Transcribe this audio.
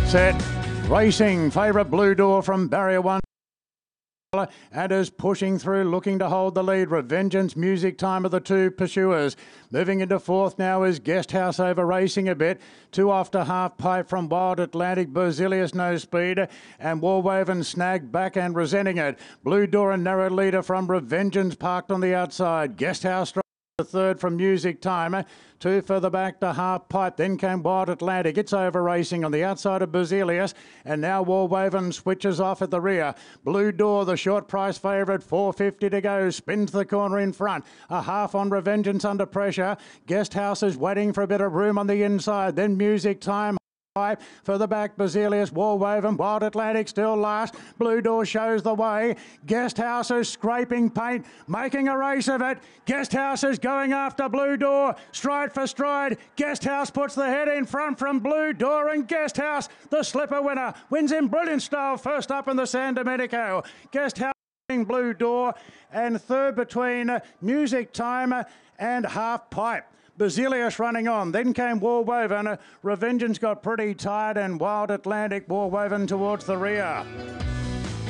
Set, racing, favourite Blue Door from barrier 1. And is pushing through, looking to hold the lead. Revengeance, Music Time of the two pursuers. Moving into fourth now is Guest House over racing a bit. 2 after half pipe from Wild Atlantic. Berzelius no speed. And Warwaven snagged back and resenting it. Blue Door and narrow leader from Revengeance parked on the outside. Guest House the third from Music Time. 2 further back to half pipe. Then came Wild Atlantic. It's over racing on the outside of Berzelius. And now Warwaven switches off at the rear. Blue Door, the short price favourite, $4.50 to go. Spins the corner in front. A half on Revengeance under pressure. Guest House is waiting for a bit of room on the inside. Then Music Time. Further back, Berzelius, Warwaven, Wild Atlantic still last. Blue Door shows the way. Guest House is scraping paint, making a race of it. Guest House is going after Blue Door, stride for stride. Guest House puts the head in front from Blue Door, and Guest House, the slipper winner, wins in brilliant style. First up in the San Domenico. Guest House Blue Door, and third between Music Time and Half Pipe. Berzelius running on. Then came Warwaven. Revengeance got pretty tired, and Wild Atlantic, Warwaven towards the rear.